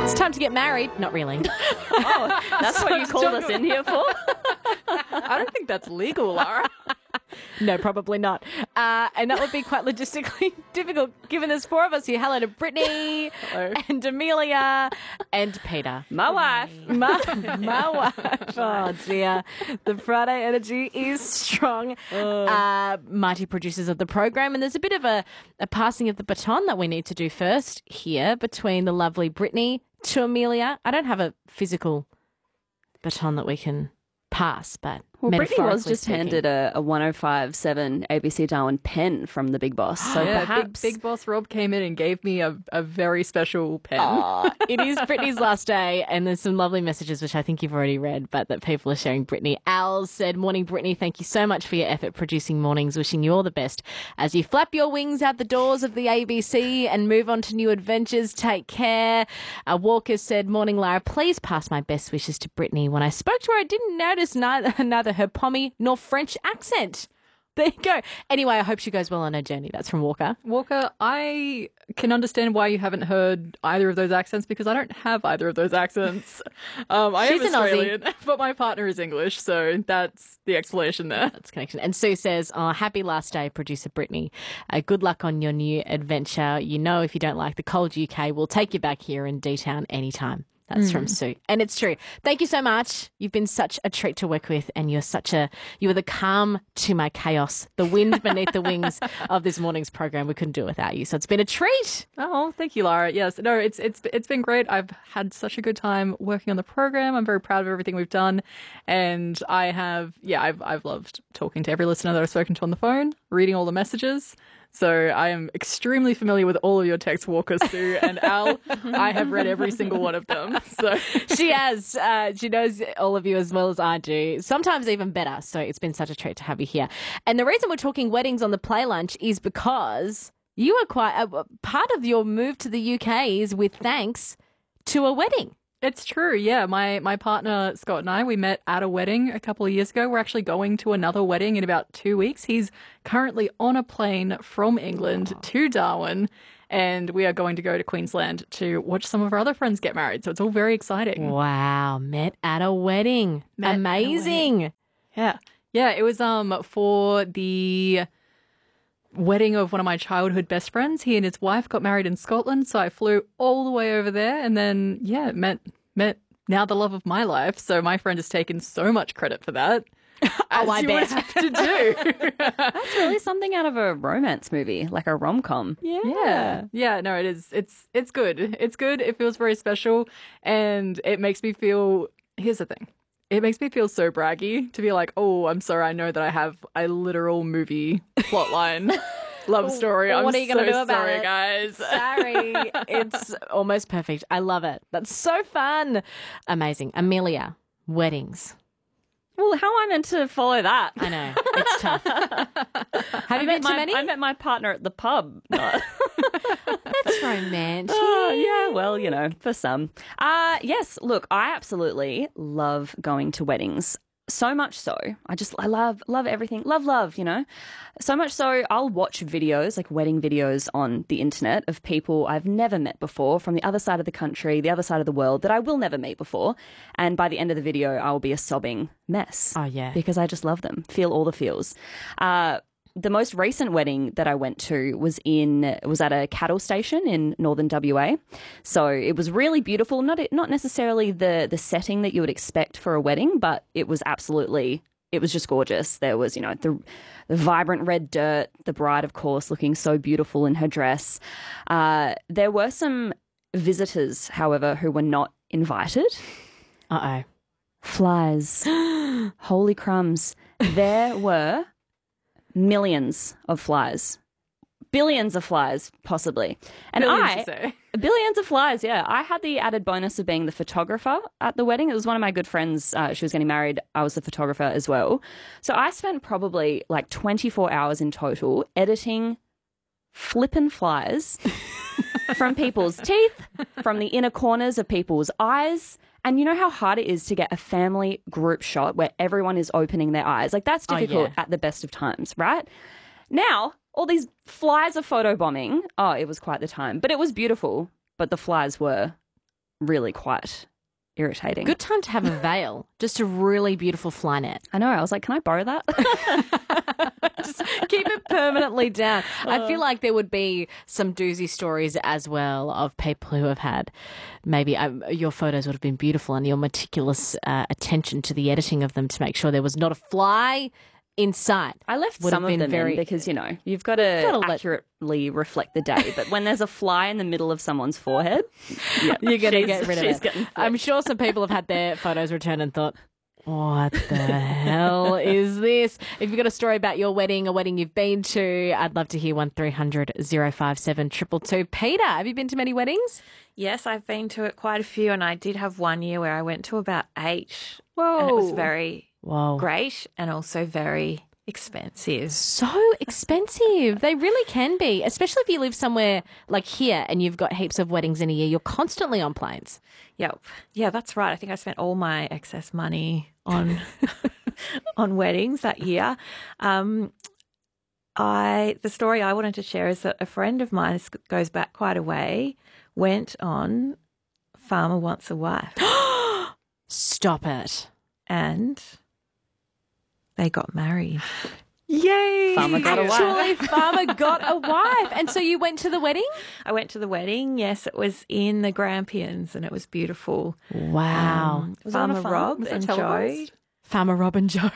It's time to get married. Not really. Oh, that's what you called us in here for? I don't think that's legal, Lara. No, probably not. And that would be quite logistically difficult given there's four of us here. Hello to Brittany and Amelia and Peter. My wife. My wife. Oh, dear. The Friday energy is strong. Mighty producers of the program. And there's a bit of a passing of the baton that we need to do first here between the lovely Brittany to Amelia. I don't have a physical baton that we can pass, but well, Brittany was metaphorically just speaking. handed a 105.7 ABC Darwin pen from the Big Boss. So Yeah, perhaps Big Boss Rob came in and gave me a very special pen. Aw, it is Brittany's last day, and there's some lovely messages which I think you've already read, but that people are sharing. Brittany Al said, "Morning, Brittany. Thank you so much for your effort producing mornings. Wishing you all the best as you flap your wings out the doors of the ABC and move on to new adventures. Take care." Walker said, "Morning, Lara. Please pass my best wishes to Brittany. When I spoke to her, I didn't notice neither her Pommy nor French accent." There you go. Anyway, I hope she goes well on her journey. That's from Walker. Walker, I can understand why you haven't heard either of those accents because I don't have either of those accents. I She's am an Aussie. Australian, but my partner is English, so that's the explanation there. That's connection. And Sue says, "Oh, happy last day, producer Brittany. Good luck on your new adventure. You know, if you don't like the cold UK, we'll take you back here in D-Town anytime." That's from Sue. And it's true. Thank you so much. You've been such a treat to work with, and you are the calm to my chaos, the wind beneath the wings of this morning's program. We couldn't do it without you. So it's been a treat. Oh, thank you, Lara. Yes, no, it's been great. I've had such a good time working on the program. I'm very proud of everything we've done, and I've loved talking to every listener that I've spoken to on the phone, reading all the messages. So I am extremely familiar with all of your text, Walker, Sue, and Al. I have read every single one of them. So She has. She knows all of you as well as I do, sometimes even better. So it's been such a treat to have you here. And the reason we're talking weddings on the Play Lunch is because you are quite part of your move to the UK is with thanks to a wedding. it's true. Yeah, my partner Scott and I, we met at a wedding a couple of years ago. We're actually going to another wedding in about 2 weeks. He's currently on a plane from England to Darwin, and we are going to go to Queensland to watch some of our other friends get married. So it's all very exciting. Wow, met at a wedding. Met at a Amazing. Yeah. Yeah, it was for the wedding of one of my childhood best friends. He and his wife got married in Scotland, so I flew all the way over there and then met now the love of my life. So my friend has taken so much credit for that. As I you bet. would have to do. that's really something out of a romance movie, like a rom-com. Yeah. No, it is. It's good. It's good. It feels very special, and it makes me feel. Here's the thing. It makes me feel so braggy to be like, oh, I'm sorry. I know that I have a literal movie plotline, love story. What I'm are you gonna so do about sorry, it? guys. Sorry. It's almost perfect. I love it. That's so fun. Amazing. Amelia, weddings. Well, how am I meant to follow that? I know. It's tough. Have you been to many? I met my partner at the pub. That's romantic. Oh, yeah, well, you know, for some. Yes, look, I absolutely love going to weddings. So much so. I love everything. Love, you know. So much so, I'll watch videos, like wedding videos on the internet of people I've never met before from the other side of the country, the other side of the world that I will never meet before. And by the end of the video, I will be a sobbing mess. Oh, yeah. Because I just love them. Feel all the feels. The most recent wedding that I went to was at a cattle station in northern WA. So it was really beautiful. Not necessarily the setting that you would expect for a wedding, but it was just gorgeous. There was, you know, the vibrant red dirt, the bride, of course, looking so beautiful in her dress. There were some visitors, however, who were not invited. Uh-oh. Flies. Holy crumbs. There were millions of flies. Billions of flies, possibly. And Billions, you say. billions of flies, yeah. I had the added bonus of being the photographer at the wedding. It was one of my good friends. She was getting married. I was the photographer as well. So I spent probably like 24 hours in total editing flippin' flies from people's teeth, from the inner corners of people's eyes. And you know how hard it is to get a family group shot where everyone is opening their eyes? Like, that's difficult at the best of times, right? Now, all these flies are photobombing. Oh, it was quite the time. But it was beautiful. But the flies were really quite irritating. Good time to have a veil, just a really beautiful fly net. I know. I was like, can I borrow that? Just keep it permanently down. I feel like there would be some doozy stories as well of people who have had maybe your photos would have been beautiful and your meticulous attention to the editing of them to make sure there was not a fly in sight. I left Would some have of been them in because, you've got to accurately reflect the day. But when there's a fly in the middle of someone's forehead, you're going to get rid of she's it. getting I'm sure some people have had their photos returned and thought, what the hell is this? If you've got a story about your wedding, a wedding you've been to, I'd love to hear 1300 057 222. Peter, have you been to many weddings? Yes, I've been to it quite a few, and I did have one year where I went to about 8. Whoa. And it was very Whoa. great and also very expensive. So expensive. They really can be, especially if you live somewhere like here and you've got heaps of weddings in a year. You're constantly on planes. Yep. Yeah, that's right. I think I spent all my excess money on on weddings that year. The story I wanted to share is that a friend of mine, this goes back quite a way, went on Farmer Wants a Wife. Stop it. And they got married. Yay! Farmer got a wife. Actually, Farmer got a wife. And so you went to the wedding? I went to the wedding. Yes, it was in the Grampians and it was beautiful. Wow. Was it on a Farmer farm? Rob Was it and Joe. televised? Farmer Rob and Joe.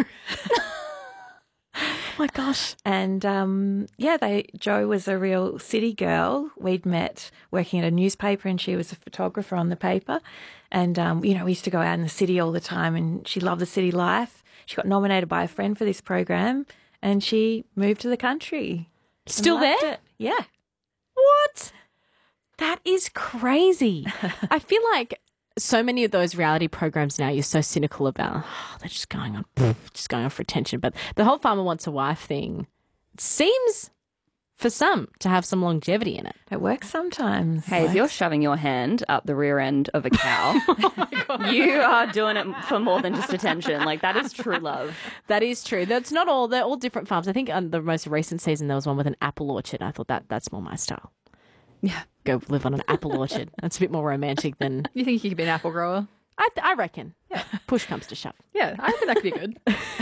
Oh my gosh. And Joe was a real city girl. We'd met working at a newspaper and she was a photographer on the paper. And, we used to go out in the city all the time and she loved the city life. She got nominated by a friend for this program and she moved to the country. Still And loved there? it. Yeah. What? That is crazy. I feel like so many of those reality programs now you're so cynical about, they're just going on for attention. But the whole Farmer Wants a Wife thing seems for some to have some longevity in it. It works sometimes. Hey, if you're shoving your hand up the rear end of a cow, you are doing it for more than just attention. Like, that is true love. That is true. That's not all. They're all different farms. I think on the most recent season there was one with an apple orchard. I thought that's more my style. Yeah. Go live on an apple orchard. That's a bit more romantic than You think you could be an apple grower? I reckon. Yeah. Push comes to shove. Yeah, I think that could be good.